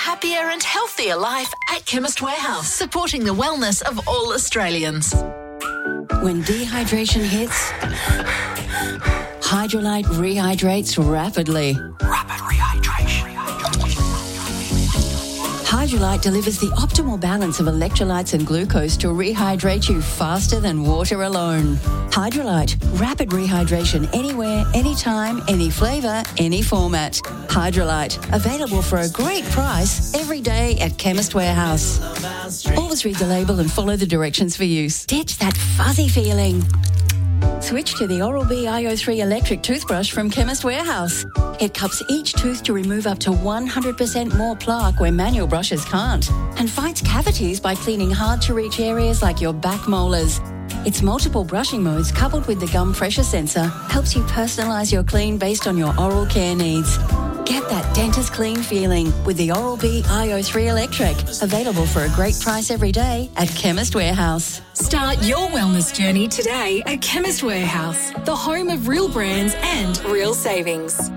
happier and healthier life at Chemist Warehouse, supporting the wellness of all Australians. When dehydration hits, Hydrolite rehydrates rapidly. Rapid rehydration. Hydrolite delivers the optimal balance of electrolytes and glucose to rehydrate you faster than water alone. Hydrolite, rapid rehydration anywhere, anytime, any flavour, any format. Hydrolite, available for a great price every day at Chemist Warehouse. Always read the label and follow the directions for use. Ditch that fuzzy feeling. Switch to the Oral-B IO3 electric toothbrush from Chemist Warehouse. It cups each tooth to remove up to 100% more plaque where manual brushes can't, and fights cavities by cleaning hard-to-reach areas like your back molars. Its multiple brushing modes, coupled with the gum pressure sensor, helps you personalise your clean based on your oral care needs. Get that dentist clean feeling with the Oral-B IO3 Electric. Available for a great price every day at Chemist Warehouse. Start your wellness journey today at Chemist Warehouse, the home of real brands and real savings.